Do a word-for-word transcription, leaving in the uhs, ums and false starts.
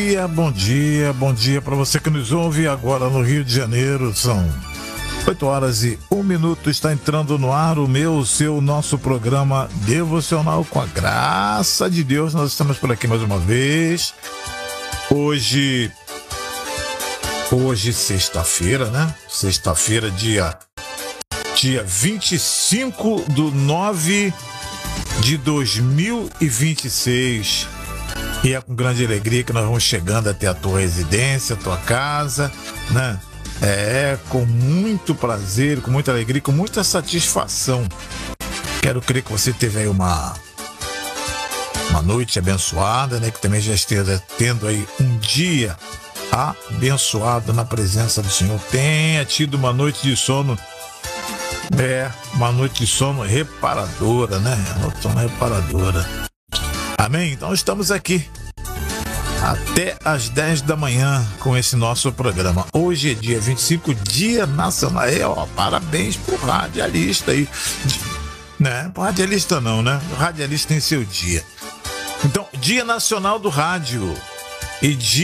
dia, bom dia, bom dia para você que nos ouve agora no Rio de Janeiro. São oito horas e um minuto, está entrando no ar o meu, o seu, nosso programa devocional. Com a graça de Deus, nós estamos por aqui mais uma vez. Hoje, hoje sexta-feira, né? Sexta-feira, dia, dia vinte e cinco de nove de dois mil e vinte e seis. E é com grande alegria que nós vamos chegando até a tua residência, a tua casa, né? É, com muito prazer, com muita alegria, com muita satisfação. Quero crer que você teve aí uma, uma noite abençoada, né? Que também já esteja tendo aí um dia abençoado na presença do Senhor. Tenha tido uma noite de sono, é, uma noite de sono reparadora, né? Uma noite de sono reparadora. Amém? Então estamos aqui até às dez da manhã com esse nosso programa. Hoje é dia vinte e cinco, Dia Nacional. É, ó, parabéns pro radialista aí. Né? Pro radialista não, né? O radialista tem seu dia. Então, Dia Nacional do Rádio e Dia